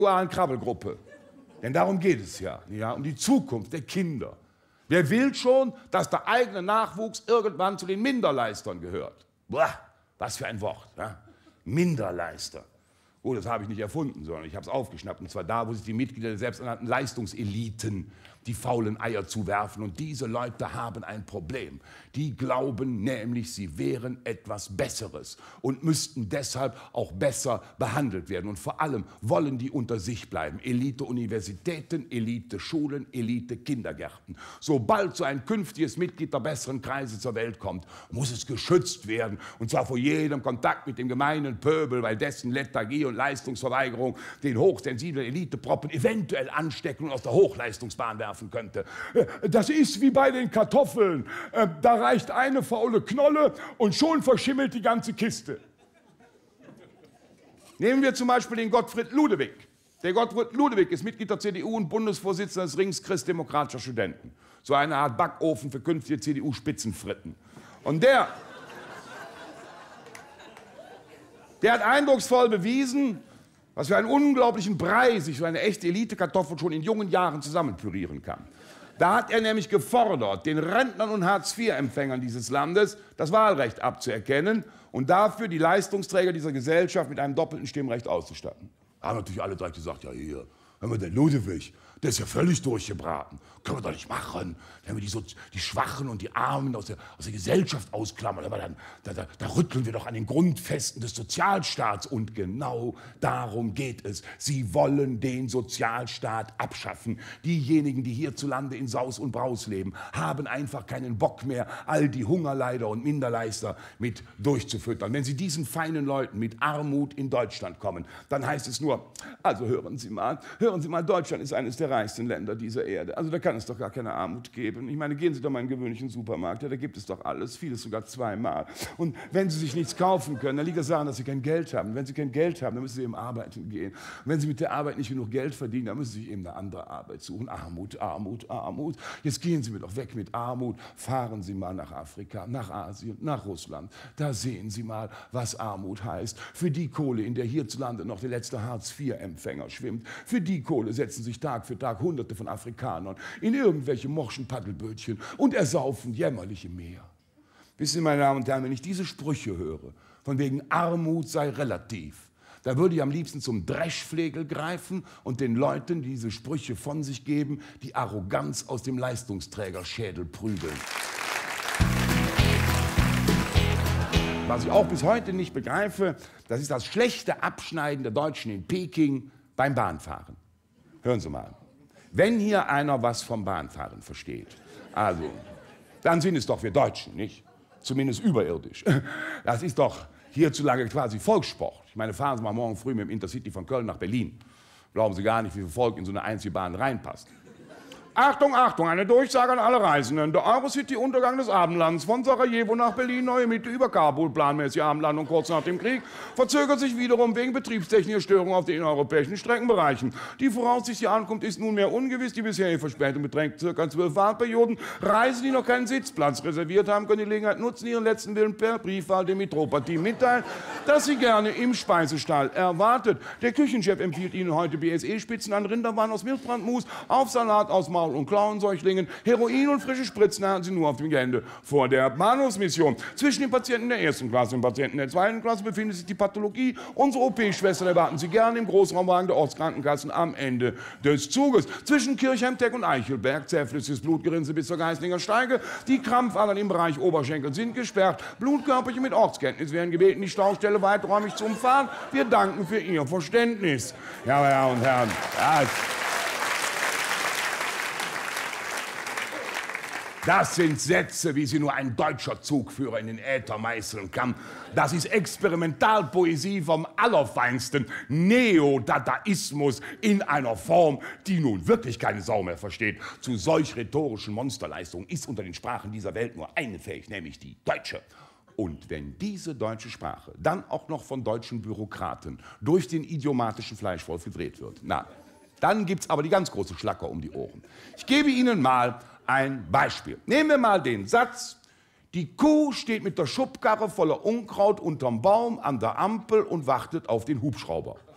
dualen Krabbelgruppe. Denn darum geht es ja, um die Zukunft der Kinder. Wer will schon, dass der eigene Nachwuchs irgendwann zu den Minderleistern gehört? Boah, was für ein Wort. Ja? Minderleister. Oh, das habe ich nicht erfunden, sondern ich habe es aufgeschnappt. Und zwar da, wo sich die Mitglieder der selbsternannten Leistungseliten die faulen Eier zuwerfen. Und diese Leute haben ein Problem. Die glauben nämlich, sie wären etwas Besseres und müssten deshalb auch besser behandelt werden. Und vor allem wollen die unter sich bleiben. Elite-Universitäten, Elite-Schulen, Elite-Kindergärten. Sobald so ein künftiges Mitglied der besseren Kreise zur Welt kommt, muss es geschützt werden. Und zwar vor jedem Kontakt mit dem gemeinen Pöbel, weil dessen Lethargie und Leistungsverweigerung den hochsensiblen Eliteproppen eventuell anstecken und aus der Hochleistungsbahn werfen könnte. Das ist wie bei den Kartoffeln. Da reicht eine faule Knolle und schon verschimmelt die ganze Kiste. Nehmen wir zum Beispiel den Gottfried Ludewig. Der Gottfried Ludewig ist Mitglied der CDU und Bundesvorsitzender des Rings christdemokratischer Studenten. So eine Art Backofen für künftige CDU-Spitzenfritten. Und der hat eindrucksvoll bewiesen, was für einen unglaublichen Brei sich so eine echte Elitekartoffel schon in jungen Jahren zusammenpürieren kann. Da hat er nämlich gefordert, den Rentnern und Hartz-IV-Empfängern dieses Landes das Wahlrecht abzuerkennen und dafür die Leistungsträger dieser Gesellschaft mit einem doppelten Stimmrecht auszustatten. Da haben natürlich alle direkt gesagt, ja hier, wenn wir den Ludewig, der ist ja völlig durchgebraten. Können wir doch nicht machen. Wenn wir die Schwachen und die Armen aus der Gesellschaft ausklammern, aber dann da rütteln wir doch an den Grundfesten des Sozialstaats. Und genau darum geht es. Sie wollen den Sozialstaat abschaffen. Diejenigen, die hierzulande in Saus und Braus leben, haben einfach keinen Bock mehr, all die Hungerleider und Minderleister mit durchzufüttern. Wenn Sie diesen feinen Leuten mit Armut in Deutschland kommen, dann heißt es nur, also hören Sie mal, Deutschland ist eines der reichsten Länder dieser Erde. Also da kann es doch gar keine Armut geben. Ich meine, gehen Sie doch mal in einen gewöhnlichen Supermarkt, ja, da gibt es doch alles, vieles sogar zweimal. Und wenn Sie sich nichts kaufen können, dann liegt es daran, dass Sie kein Geld haben. Wenn Sie kein Geld haben, dann müssen Sie eben arbeiten gehen. Und wenn Sie mit der Arbeit nicht genug Geld verdienen, dann müssen Sie sich eben eine andere Arbeit suchen. Armut, Armut, Armut. Jetzt gehen Sie mir doch weg mit Armut. Fahren Sie mal nach Afrika, nach Asien, nach Russland. Da sehen Sie mal, was Armut heißt. Für die Kohle, in der hierzulande noch der letzte Hartz-IV-Empfänger schwimmt, für die Kohle setzen sich Tag für Tag Hunderte von Afrikanern in irgendwelche morschen Paddelbötchen und ersaufen jämmerlich im Meer. Wissen Sie, meine Damen und Herren, wenn ich diese Sprüche höre, von wegen Armut sei relativ, da würde ich am liebsten zum Dreschflegel greifen und den Leuten, die diese Sprüche von sich geben, die Arroganz aus dem Leistungsträgerschädel prügeln. Was ich auch bis heute nicht begreife, das ist das schlechte Abschneiden der Deutschen in Peking beim Bahnfahren. Hören Sie mal. Wenn hier einer was vom Bahnfahren versteht, also, dann sind es doch wir Deutschen, nicht? Zumindest überirdisch. Das ist doch hierzulande quasi Volkssport. Ich meine, fahren Sie mal morgen früh mit dem Intercity von Köln nach Berlin. Glauben Sie gar nicht, wie viel Volk in so eine einzige Bahn reinpasst. Achtung, Achtung, eine Durchsage an alle Reisenden. Der Eurocity-Untergang des Abendlands von Sarajevo nach Berlin, neue Mitte über Kabul, planmäßige Abendlandung kurz nach dem Krieg, verzögert sich wiederum wegen betriebstechnischer Störungen auf den innereuropäischen Streckenbereichen. Die voraussichtliche Ankunft ist nunmehr ungewiss. Die bisherige Verspätung beträgt ca. 12 Fahrtperioden. Reisende, die noch keinen Sitzplatz reserviert haben, können die Gelegenheit nutzen, ihren letzten Willen per Briefwahl dem Mitropathie mitteilen, dass sie gerne im Speisestall erwartet. Der Küchenchef empfiehlt Ihnen heute BSE-Spitzen an, Rinderwaren aus Milchbrandmus, auf Salat aus Maul- und Klauensäuchlingen, Heroin und frische Spritzen haben Sie nur auf dem Gelände vor der Bahnhofsmission. Zwischen den Patienten der ersten Klasse und den Patienten der zweiten Klasse befindet sich die Pathologie. Unsere OP-Schwestern erwarten Sie gerne im Großraumwagen der Ortskrankenkassen am Ende des Zuges. Zwischen Kirchheim-Teck und Eichelberg, zähflüssiges Blutgerinnsel bis zur Geißlinger Steige. Die Krampfadern im Bereich Oberschenkel sind gesperrt. Blutkörperchen mit Ortskenntnis werden gebeten, die Staustelle weiträumig zu umfahren. Wir danken für Ihr Verständnis. Ja, meine Damen und Herren, das sind Sätze, wie sie nur ein deutscher Zugführer in den Äther meißeln kann. Das ist Experimentalpoesie vom allerfeinsten Neodadaismus in einer Form, die nun wirklich keine Sau mehr versteht. Zu solch rhetorischen Monsterleistungen ist unter den Sprachen dieser Welt nur eine fähig, nämlich die deutsche. Und wenn diese deutsche Sprache dann auch noch von deutschen Bürokraten durch den idiomatischen Fleischwolf gedreht wird, na, dann gibt's aber die ganz große Schlacker um die Ohren. Ich gebe Ihnen mal ein Beispiel. Nehmen wir mal den Satz, die Kuh steht mit der Schubkarre voller Unkraut unterm Baum an der Ampel und wartet auf den Hubschrauber.